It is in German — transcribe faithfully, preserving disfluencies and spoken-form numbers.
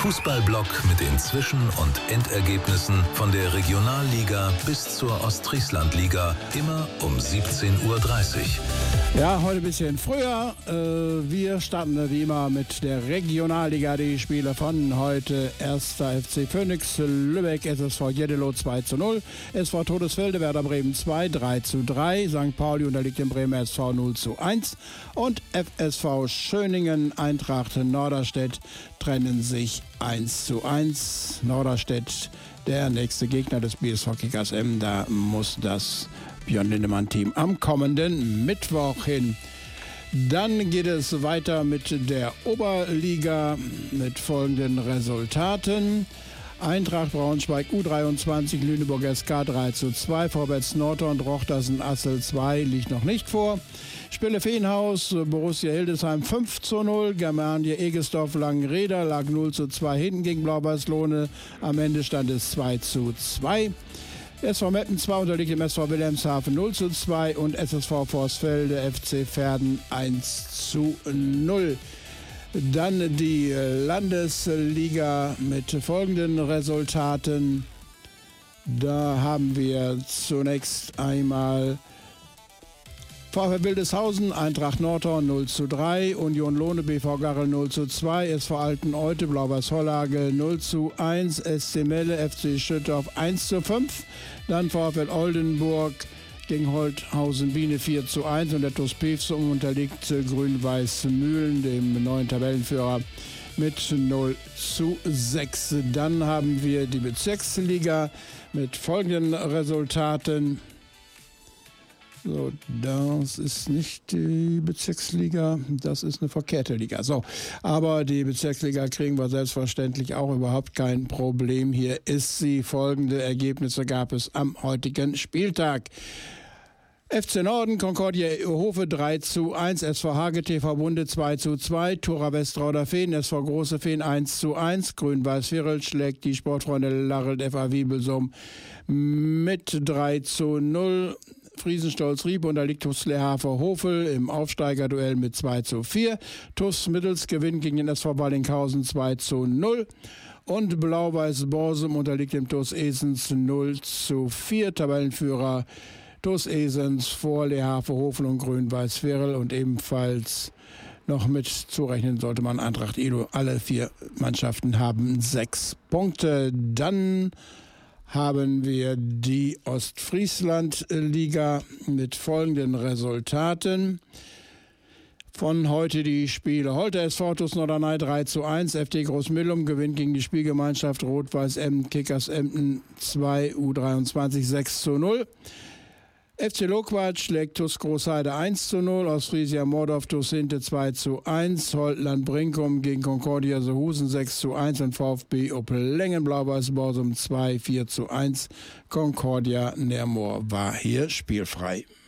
Fußballblock mit den Zwischen- und Endergebnissen von der Regionalliga bis zur Ostfrieslandliga, immer um siebzehn Uhr dreißig. Ja, heute ein bisschen früher. Wir starten wie immer mit der Regionalliga. Die Spiele von heute: erster F C Phoenix Lübeck, S S V Jeddelo zwei zu null, S V Todesfelde Werder Bremen zwei, drei zu drei, Sankt Pauli unterliegt dem Bremer S V null zu eins und F S V Schöningen Eintracht Norderstedt trennen sich eins zu eins. Norderstedt, der nächste Gegner des B S V Kickers Emmen, da muss das Björn Lindemann-Team am kommenden Mittwoch hin. Dann geht es weiter mit der Oberliga mit folgenden Resultaten. Eintracht Braunschweig U dreiundzwanzig, Lüneburg S K drei zu zwei, Vorwärts Nordhorn, Drochtersen Assel zwei liegt noch nicht vor. Spille Feenhaus, Borussia Hildesheim fünf zu null, Germania Egestorf Langenreder lag null zu zwei hinten gegen Blau-Weiß-Lohne, am Ende stand es zwei zu zwei. S V Metten zwei unterliegt dem S V Wilhelmshaven null zu zwei und S S V Vorsfelde F C Verden eins zu null. Dann die Landesliga mit folgenden Resultaten. Da haben wir zunächst einmal VfL Wildeshausen, Eintracht Nordhorn null zu drei, Union Lohne, B V Garrel null zu zwei, S V Alteneute, Blau-Weiß Hollage null zu eins, S C Melle, F C Schüttorf eins zu fünf, dann VfL Oldenburg gegen Holthausen Biene vier zu eins und der TuS Pevsum unterliegt Grün-Weiß Mühlen, dem neuen Tabellenführer, mit null zu sechs. Dann haben wir die Bezirksliga mit folgenden Resultaten. So, das ist nicht die Bezirksliga, das ist eine verkehrte Liga. So, aber die Bezirksliga kriegen wir selbstverständlich auch, überhaupt kein Problem. Hier ist sie. Folgende Ergebnisse gab es am heutigen Spieltag. F C Norden, Concordia Hofe drei zu eins, S V Hage T V Bunde zwei zu zwei, Tura Westrauder Feen, S V Große Feen eins zu eins, Grün-Weiß Virel schlägt die Sportfreunde Larrelt F A Wiebelsum mit drei zu null. Friesenstolz Rieb unterliegt TuS Lehafer Hofel im Aufsteigerduell mit zwei zu vier. TuS Mittels gewinnt gegen den S V Ballinghausen zwei zu null. Und Blau-Weiß Borsum unterliegt dem TuS Esens null zu vier. Tabellenführer TuS Esens vor Lehafer Hofel und Grün-Weiß Virel und ebenfalls noch mit zurechnen sollte man Eintracht Elo. Alle vier Mannschaften haben sechs Punkte. Dann haben wir die Ostfrieslandliga mit folgenden Resultaten. Von heute die Spiele. Holte S V TuS Norderney drei zu eins, F D Großmüllum gewinnt gegen die Spielgemeinschaft Rot-Weiß Emden Kickers Emden zwei U dreiundzwanzig sechs zu null. F C Loquat schlägt TuS Großheide eins zu null, Ostfriesia Mordorf TuS Hinte zwei zu eins, Holtland Brinkum gegen Concordia Sohusen sechs zu eins und VfB Opel Lengen Blau-Weiß Borsum zwei vier zu eins. Concordia Nermoor war hier spielfrei.